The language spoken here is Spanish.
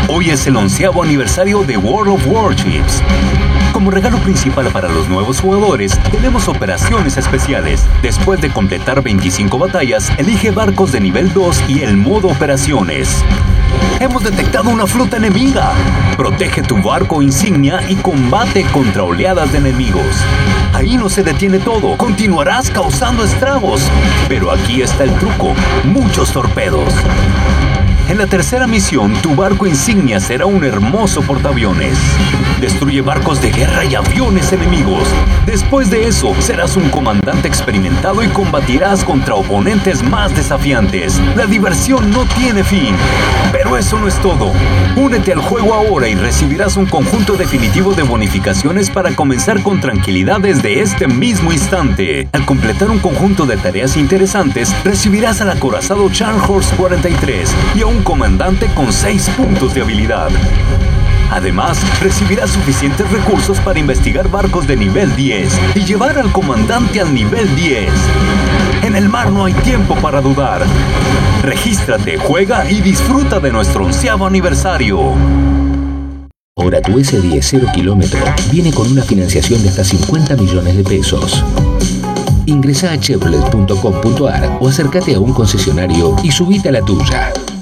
Hoy es el 11º aniversario de World of Warships. Como regalo principal para los nuevos jugadores, tenemos operaciones especiales. Después de completar 25 batallas, elige barcos de nivel 2 y el modo operaciones. Hemos detectado una flota enemiga. Protege tu barco insignia y combate contra oleadas de enemigos. Ahí no se detiene todo, continuarás causando estragos. Pero aquí está el truco, muchos torpedos. En la tercera misión, tu barco insignia será un hermoso portaaviones. Destruye barcos de guerra y aviones enemigos. Después de eso, serás un comandante experimentado y combatirás contra oponentes más desafiantes. La diversión no tiene fin. Pero eso no es todo. Únete al juego ahora y recibirás un conjunto definitivo de bonificaciones para comenzar con tranquilidad desde este mismo instante. Al completar un conjunto de tareas interesantes, recibirás al acorazado Charlehorse 43 y a un comandante con 6 puntos de habilidad. Además, recibirás suficientes recursos para investigar barcos de nivel 10 y llevar al comandante al nivel 10. En el mar no hay tiempo para dudar. Regístrate, juega y disfruta de nuestro 11º aniversario. Ahora tu S10 0 kilómetro viene con una financiación de hasta 50 millones de pesos. Ingresá a chevrolet.com.ar o acércate a un concesionario y subite a la tuya.